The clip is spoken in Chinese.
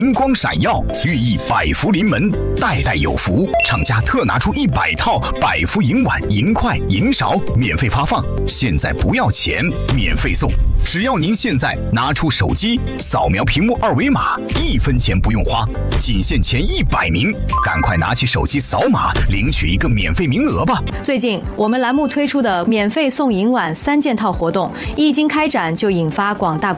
金光闪耀，寓意百福临门，代代有福。厂家特拿出100套百福银碗、银筷、银勺免费发放，现在不要钱，免费送。只要您现在拿出手机，扫描屏幕2维码，1分钱不用花，仅限前100名，赶快拿起手机扫码，领取一个免费名额吧。 最近我们栏目推出的免费送银碗3件套活动，一经开展就引发广大